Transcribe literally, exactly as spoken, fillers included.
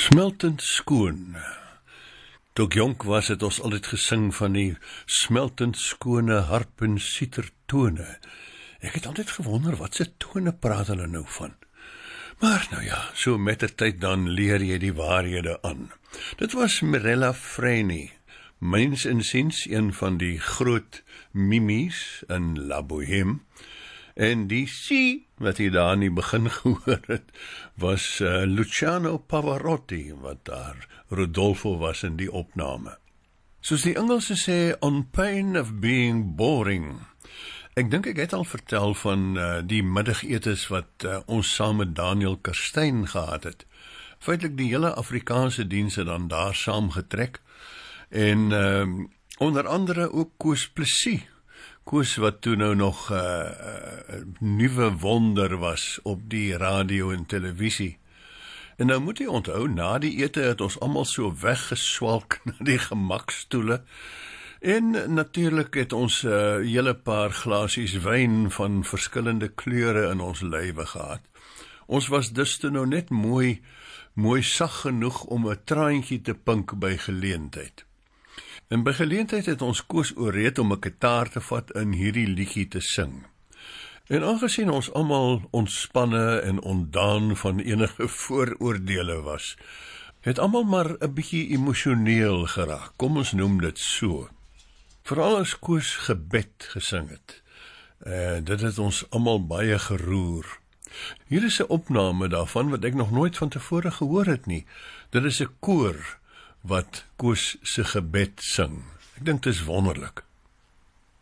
Smeltend skoon. Toe ek jonk was, het ons altyd gesing van die smeltend skone harp en sietertone. Ek het altyd gewonder, wat se tone praat hulle nou van? Maar nou ja, so met die tyd dan leer jy die waarhede aan. Dit was Mirella Freni, myns insiens een van die groot mimies in La Bohème. En die C, wat jy daar in die begin gehoor het, was uh, Luciano Pavarotti, wat daar Rodolfo was in die opname. Soos die Engelse sê, on pain of being boring. Ek dink ek het al vertel van uh, die middagetes wat uh, ons saam met Daniel Kerstyn gehad het. Feitlik die hele Afrikaanse dienste dan daar saamgetrek. En uh, onder andere ook Koos Plessis. Koos wat toe nou nog 'n uh, uh, nuwe wonder was op die radio en televisie. En nou moet jy onthou, na die ete het ons almal so weggeswalk na die gemakstoele. En natuurlik het ons 'n uh, hele paar glasies wyn van verskillende kleure in ons lywe gehad. Ons was dus toe nou net mooi, mooi sag genoeg om 'n traantjie te pink by geleentheid. En by geleentheid het ons Koos ooreed om 'n kitaar te vat en hierdie liedjie te sing. En aangesien ons almal ontspanne en ontdaan van enige vooroordele was, het almal maar 'n bietjie emosioneel geraak, kom ons noem dit so. Veral as Koos gebed gesing het. Uh, dit het ons almal baie geroer. Hier is 'n opname daarvan wat ek nog nooit van tevore gehoor het nie. Dit is 'n koor wat Koos se gebed sing. Ek dink dit is wonderlik.